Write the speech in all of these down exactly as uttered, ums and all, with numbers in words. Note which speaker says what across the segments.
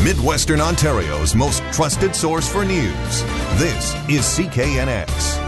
Speaker 1: Midwestern Ontario's most trusted source for news. This is C K N X.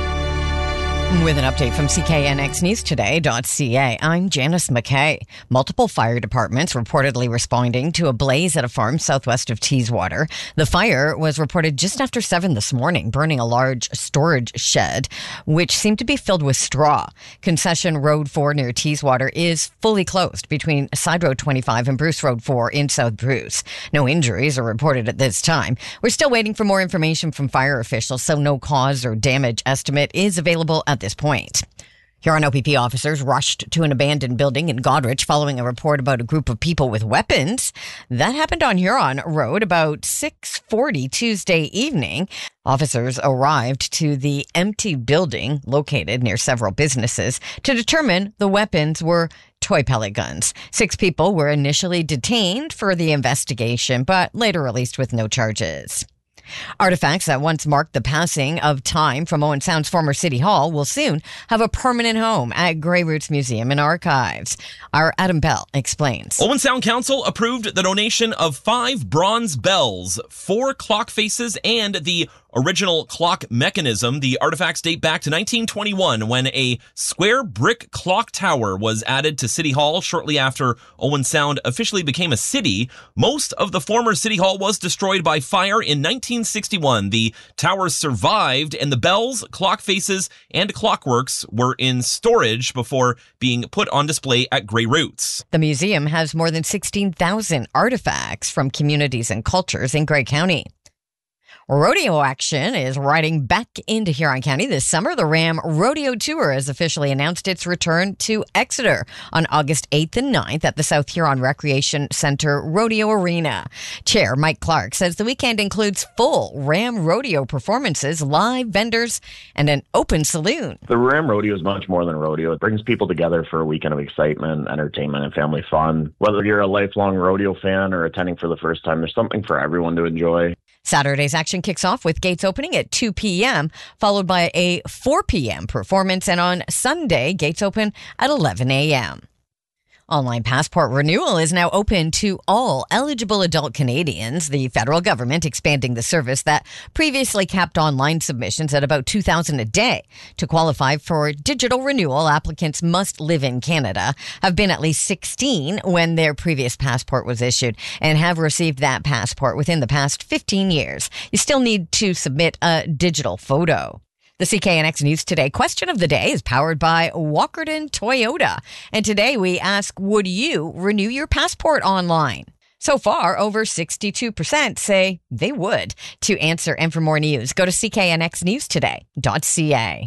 Speaker 2: With an update from C K N X News Today dot C A, I'm Janice McKay. Multiple fire departments reportedly responding to a blaze at a farm southwest of Teeswater. The fire was reported just after seven this morning, burning a large storage shed, which seemed to be filled with straw. Concession Road four near Teeswater is fully closed between Side Road twenty-five and Bruce Road four in South Bruce. No injuries are reported at this time. We're still waiting for more information from fire officials, so no cause or damage estimate is available at this point. Huron O P P officers rushed to an abandoned building in Goderich following a report about a group of people with weapons. That happened on Huron Road about six forty Tuesday evening. Officers arrived to the empty building located near several businesses to determine the weapons were toy pellet guns. Six people were initially detained for the investigation, but later released with no charges. Artifacts that once marked the passing of time from Owen Sound's former City Hall will soon have a permanent home at Grey Roots Museum and Archives. Our Adam Bell explains.
Speaker 3: Owen Sound Council approved the donation of five bronze bells, four clock faces, and the original clock mechanism. The artifacts date back to nineteen twenty-one when a square brick clock tower was added to City Hall shortly after Owen Sound officially became a city. Most of the former City Hall was destroyed by fire in nineteen sixty-one. The tower survived, and the bells, clock faces, and clockworks were in storage before being put on display at Grey Roots.
Speaker 2: The museum has more than sixteen thousand artifacts from communities and cultures in Grey County. Rodeo action is riding back into Huron County this summer. The Ram Rodeo Tour has officially announced its return to Exeter on August eighth and ninth at the South Huron Recreation Centre Rodeo Arena. Chair Mike Clark says the weekend includes full Ram Rodeo performances, live vendors, and an open saloon.
Speaker 4: The Ram Rodeo is much more than a rodeo. It brings people together for a weekend of excitement, entertainment, and family fun. Whether you're a lifelong rodeo fan or attending for the first time, there's something for everyone to enjoy.
Speaker 2: Saturday's action kicks off with gates opening at two p.m., followed by a four p.m. performance, and on Sunday, gates open at eleven a.m. Online passport renewal is now open to all eligible adult Canadians, the federal government expanding the service that previously capped online submissions at about two thousand a day. To qualify for digital renewal, applicants must live in Canada, have been at least sixteen when their previous passport was issued, and have received that passport within the past fifteen years. You still need to submit a digital photo. The C K N X News Today question of the day is powered by Walkerton Toyota. And today we ask, would you renew your passport online? So far, over sixty-two percent say they would. To answer and for more news, go to C K N X News Today dot C A.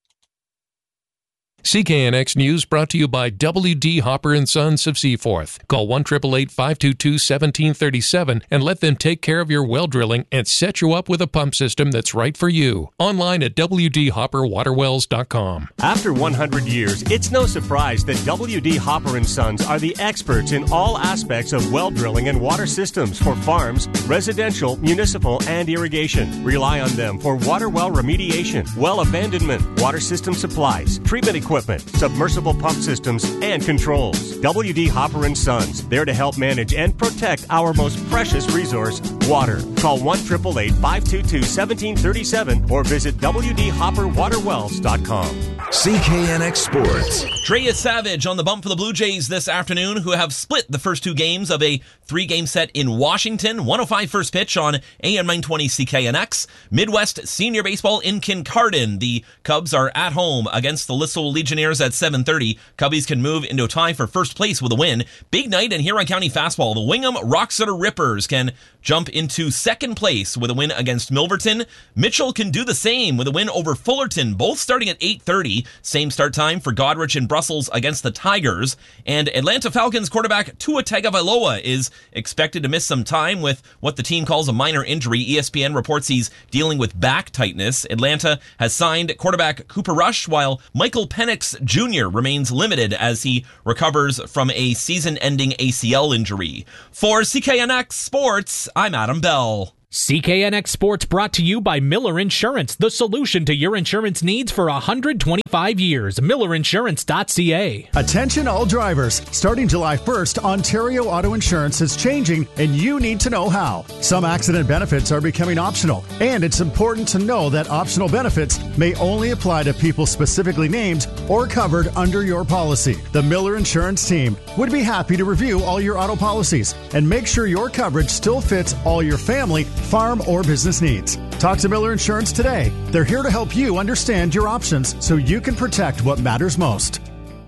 Speaker 5: C K N X News brought to you by W D. Hopper and Sons of Seaforth. Call one eight eight eight, five two two, one seven three seven and let them take care of your well drilling and set you up with a pump system that's right for you. Online at w d hopper water wells dot com.
Speaker 6: After one hundred years, it's no surprise that W D. Hopper and Sons are the experts in all aspects of well drilling and water systems for farms, residential, municipal, and irrigation. Rely on them for water well remediation, well abandonment, water system supplies, treatment equipment, equipment, submersible pump systems, and controls. W D. Hopper and Sons, there to help manage and protect our most precious resource, water. Call one eight eight eight, five two two, one seven three seven or visit w d hopper water wells dot com.
Speaker 1: C K N X Sports.
Speaker 3: Trey Savage on the bump for the Blue Jays this afternoon, who have split the first two games of a three-game set in Washington. one oh five first pitch on A M nine twenty C K N X. Midwest Senior Baseball in Kincardine. The Cubs are at home against the Lisle Legionnaires at seven thirty. Cubbies can move into a tie for first place with a win. Big night in Huron County Fastball. The Wingham Roxeter Rippers can jump into second place with a win against Milverton. Mitchell can do the same with a win over Fullerton, both starting at eight thirty. Same start time for Goderich and Brussels against the Tigers. And Atlanta Falcons quarterback Tua Tagovailoa is expected to miss some time with what the team calls a minor injury. E S P N reports he's dealing with back tightness. Atlanta has signed quarterback Cooper Rush, while Michael Penix Junior remains limited as he recovers from a season-ending A C L injury. For C K N X Sports, I'm Adam Bell.
Speaker 7: C K N X Sports brought to you by Miller Insurance, the solution to your insurance needs for one hundred twenty-five years. Miller Insurance dot C A.
Speaker 8: Attention all drivers. Starting July first, Ontario Auto Insurance is changing and you need to know how. Some accident benefits are becoming optional, and it's important to know that optional benefits may only apply to people specifically named or covered under your policy. The Miller Insurance team would be happy to review all your auto policies and make sure your coverage still fits all your family, farm, or business needs. Talk to Miller Insurance today. They're here to help you understand your options so you can protect what matters most.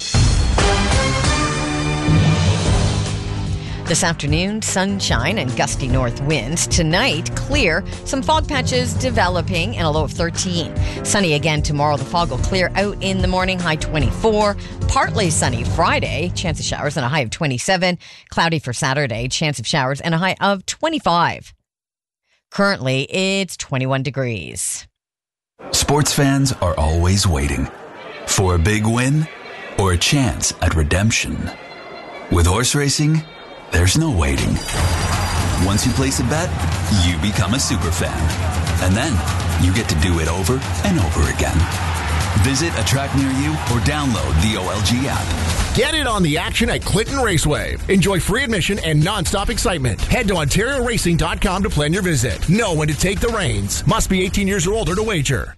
Speaker 2: This afternoon, sunshine and gusty north winds. Tonight, clear. Some fog patches developing and a low of thirteen. Sunny again tomorrow. The fog will clear out in the morning, high twenty-four. Partly sunny Friday, chance of showers and a high of twenty-seven. Cloudy for Saturday, chance of showers and a high of twenty-five. Currently, it's twenty-one degrees.
Speaker 9: Sports fans are always waiting for a big win or a chance at redemption. With horse racing, there's no waiting. Once you place a bet, you become a super fan. And then you get to do it over and over again. Visit a track near you or download the O L G app.
Speaker 10: Get in on the action at Clinton Raceway. Enjoy free admission and non-stop excitement. Head to Ontario Racing dot com to plan your visit. Know when to take the reins. Must be eighteen years or older to wager.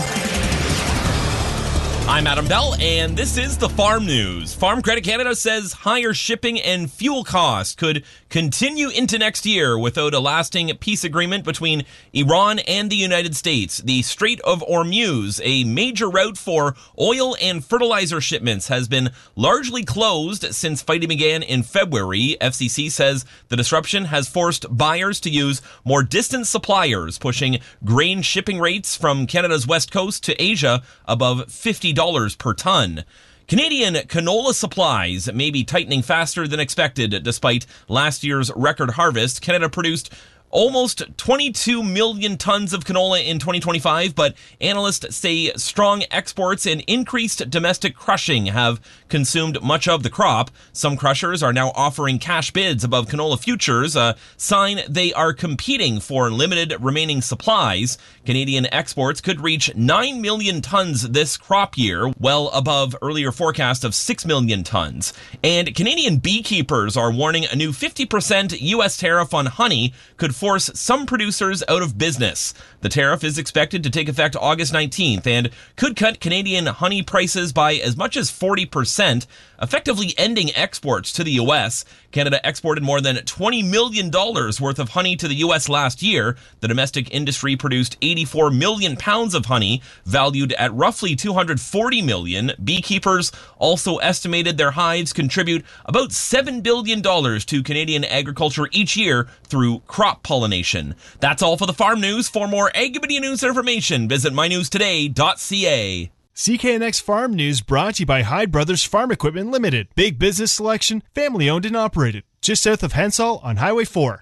Speaker 3: I'm Adam Bell, and this is the Farm News. Farm Credit Canada says higher shipping and fuel costs could continue into next year without a lasting peace agreement between Iran and the United States. The Strait of Hormuz, a major route for oil and fertilizer shipments, has been largely closed since fighting began in February. F C C says the disruption has forced buyers to use more distant suppliers, pushing grain shipping rates from Canada's west coast to Asia above fifty dollars per ton. Canadian canola supplies may be tightening faster than expected. Despite last year's record harvest, Canada produced almost twenty-two million tons of canola in twenty twenty-five, but analysts say strong exports and increased domestic crushing have consumed much of the crop. Some crushers are now offering cash bids above canola futures, a sign they are competing for limited remaining supplies. Canadian exports could reach nine million tons this crop year, well above earlier forecast of six million tons. And Canadian beekeepers are warning a new fifty percent U S tariff on honey could force some producers out of business. The tariff is expected to take effect August nineteenth and could cut Canadian honey prices by as much as forty percent, effectively ending exports to the U S. Canada exported more than twenty million dollars worth of honey to the U S last year. The domestic industry produced eighty-four million pounds of honey, valued at roughly two hundred forty million dollars. Beekeepers also estimated their hives contribute about seven billion dollars to Canadian agriculture each year through crop pollination. That's all for the Farm News. For more ag media news and information, visit my news today dot c a.
Speaker 11: C K N X Farm News brought to you by Hyde Brothers Farm Equipment Limited. Big business selection, family owned and operated. Just south of Hensall on Highway four.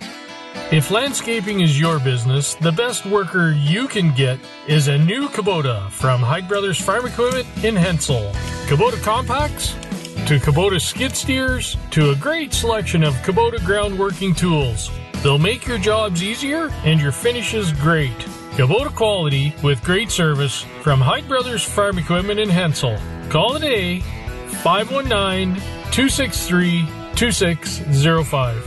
Speaker 12: If landscaping is your business, the best worker you can get is a new Kubota from Hyde Brothers Farm Equipment in Hensall. Kubota compacts to Kubota skid steers to a great selection of Kubota ground working tools. They'll make your jobs easier and your finishes great. Kubota quality with great service from Hyde Brothers Farm Equipment in Hensall. Call today, five one nine, two six three, two six zero five.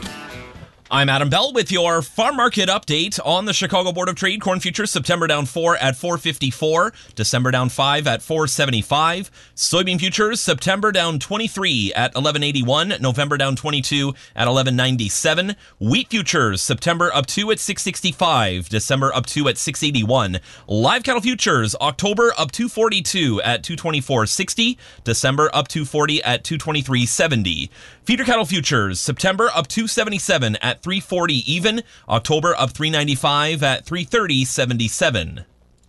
Speaker 3: I'm Adam Bell with your farm market update on the Chicago Board of Trade. Corn futures September down four at four fifty-four, December down five at four seventy-five. Soybean futures September down twenty-three at eleven eighty-one, November down twenty-two at eleven ninety-seven. Wheat futures September up two at six sixty-five, December up two at six eighty-one. Live cattle futures October up two forty-two at two twenty-four sixty, December up two forty at two twenty-three seventy. Feeder cattle futures September up two seventy-seven at three forty even, October up three ninety-five at three thirty seventy-seven.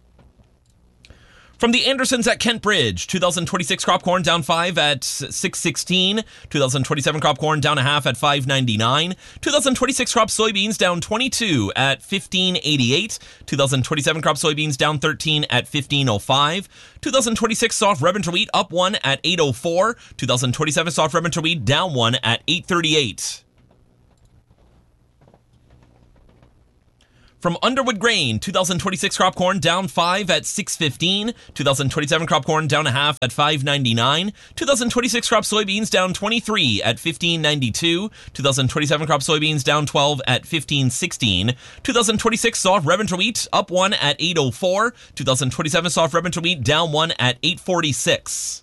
Speaker 3: From the Andersons at Kent Bridge, twenty twenty-six crop corn down five at six sixteen, twenty twenty-seven crop corn down a half at five ninety-nine, twenty twenty-six crop soybeans down twenty-two at fifteen eighty-eight, twenty twenty-seven crop soybeans down thirteen at fifteen oh five, twenty twenty-six soft red winter wheat up one at eight oh four, twenty twenty-seven soft red winter wheat down one at eight thirty-eight. From Underwood Grain, two thousand twenty-six crop corn down five at six fifteen. two thousand twenty-seven crop corn down a half at five ninety-nine. two thousand twenty-six crop soybeans down twenty-three at fifteen ninety-two. two thousand twenty-seven crop soybeans down twelve at fifteen sixteen. two thousand twenty-six soft red winter wheat up one at eight oh four. two thousand twenty-seven soft red winter wheat down one at eight forty-six.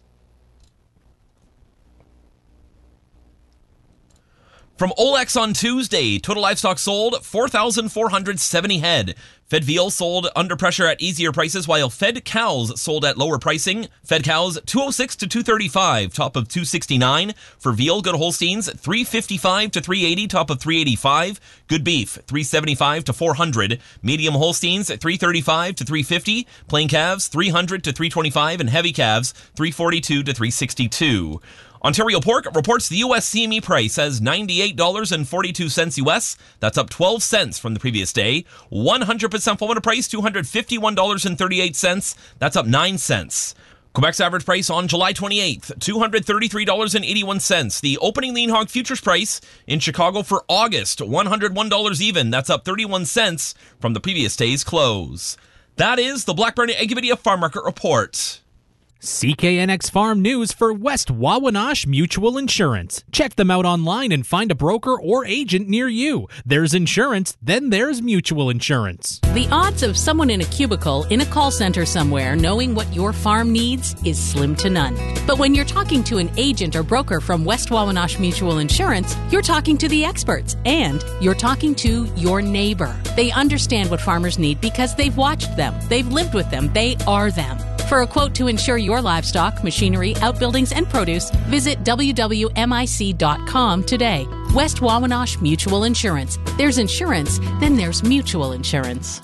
Speaker 3: From Olex on Tuesday, total livestock sold four thousand four hundred seventy head. Fed veal sold under pressure at easier prices, while fed cows sold at lower pricing. Fed cows two oh six to two thirty-five, top of two sixty-nine. For veal, good Holsteins three fifty-five to three eighty, top of three eighty-five. Good beef three seventy-five to four hundred. Medium Holsteins three thirty-five to three fifty. Plain calves three hundred to three twenty-five, and heavy calves three forty-two to three sixty-two. Ontario Pork reports the U S C M E price as ninety-eight dollars and forty-two cents U S. That's up twelve cents from the previous day. one hundred percent full winter price, two hundred fifty-one dollars and thirty-eight cents. That's up nine cents. Quebec's average price on July twenty-eighth, two hundred thirty-three dollars and eighty-one cents. The opening lean hog futures price in Chicago for August, one hundred one dollars even. That's up thirty-one cents from the previous day's close. That is the Blackburn Agrividia Farm Market Report.
Speaker 7: C K N X Farm News for West Wawanash Mutual Insurance. Check them out online and find a broker or agent near you. There's insurance, then there's mutual insurance.
Speaker 13: The odds of someone in a cubicle in a call center somewhere knowing what your farm needs is slim to none. But when you're talking to an agent or broker from West Wawanash Mutual Insurance, you're talking to the experts and you're talking to your neighbor. They understand what farmers need because they've watched them, they've lived with them, they are them. For a quote to insure your livestock, machinery, outbuildings, and produce, visit w w m i c dot com today. West Wawanash Mutual Insurance. There's insurance, then there's mutual insurance.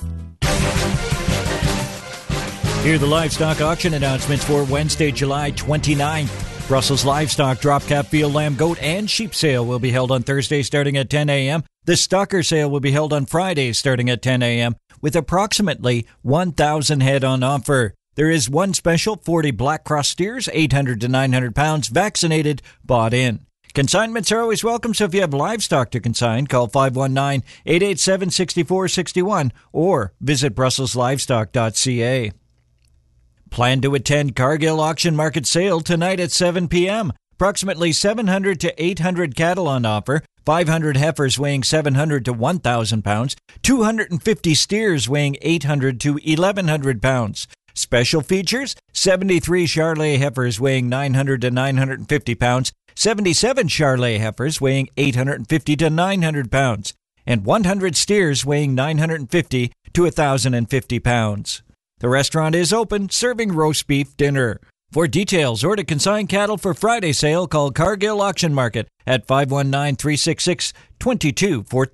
Speaker 14: Here are the livestock auction announcements for Wednesday, July twenty-ninth. Brussels Livestock Drop Cap Veal, Lamb, Goat, and Sheep Sale will be held on Thursday starting at ten a.m. The Stocker Sale will be held on Friday starting at ten a.m. with approximately one thousand head on offer. There is one special, forty Black Cross steers, eight hundred to nine hundred pounds, vaccinated, bought in. Consignments are always welcome, so if you have livestock to consign, call five one nine, eight eight seven, six four six one or visit brussels livestock dot c a. Plan to attend Cargill Auction Market Sale tonight at seven p.m. Approximately seven hundred to eight hundred cattle on offer, five hundred heifers weighing seven hundred to one thousand pounds, two hundred fifty steers weighing eight hundred to eleven hundred pounds. Special features, seventy-three Charolais heifers weighing nine hundred to nine hundred fifty pounds, seventy-seven Charolais heifers weighing eight hundred fifty to nine hundred pounds, and one hundred steers weighing nine hundred fifty to one thousand fifty pounds. The restaurant is open, serving roast beef dinner. For details or to consign cattle for Friday sale, call Cargill Auction Market at five one nine, three six six, two two one four.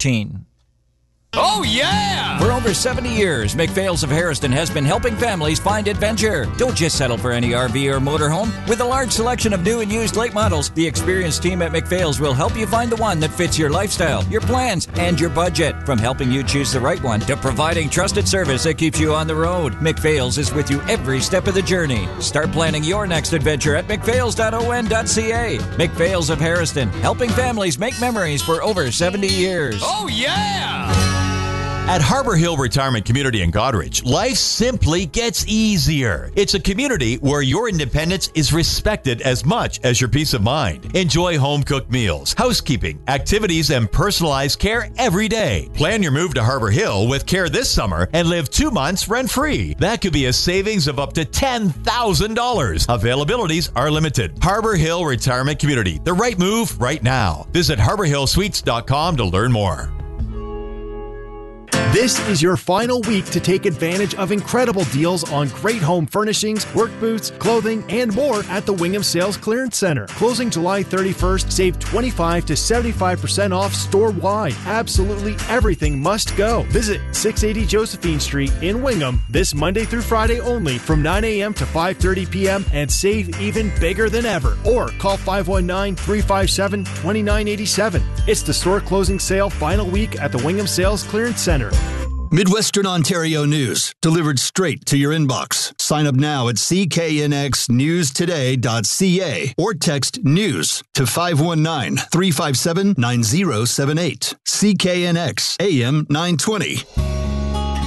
Speaker 15: Oh, yeah!
Speaker 14: For over seventy years, McPhail's of Harrison has been helping families find adventure. Don't just settle for any R V or motorhome. With a large selection of new and used late models, the experienced team at McPhail's will help you find the one that fits your lifestyle, your plans, and your budget. From helping you choose the right one to providing trusted service that keeps you on the road, McPhail's is with you every step of the journey. Start planning your next adventure at mcphails dot o n dot c a. McPhail's of Harrison, helping families make memories for over seventy years.
Speaker 15: Oh, yeah!
Speaker 16: At Harbor Hill Retirement Community in Goderich, life simply gets easier. It's a community where your independence is respected as much as your peace of mind. Enjoy home-cooked meals, housekeeping, activities, and personalized care every day. Plan your move to Harbor Hill with care this summer and live two months rent-free. That could be a savings of up to ten thousand dollars. Availabilities are limited. Harbor Hill Retirement Community, the right move right now. Visit harbor hill suites dot com to learn more.
Speaker 11: This is your final week to take advantage of incredible deals on great home furnishings, work boots, clothing, and more at the Wingham Sales Clearance Center. Closing July thirty-first, save twenty-five to seventy-five percent off store-wide. Absolutely everything must go. Visit six eighty Josephine Street in Wingham this Monday through Friday only from nine a.m. to five thirty p.m. and save even bigger than ever. Or call five one nine, three five seven, two nine eight seven. It's the store closing sale final week at the Wingham Sales Clearance Center.
Speaker 17: Midwestern Ontario news, delivered straight to your inbox. Sign up now at c k n x news today dot c a or text NEWS to five one nine, three five seven, nine zero seven eight. C K N X A M nine twenty.